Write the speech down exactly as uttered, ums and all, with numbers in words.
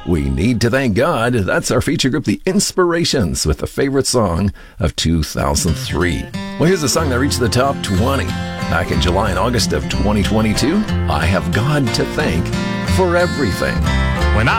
We Need to Thank God. That's our feature group, The Inspirations, with the favorite song of two thousand three. Well, here's a song that reached the top twenty back in July and August of twenty twenty-two. I Have God to Thank for Everything. When I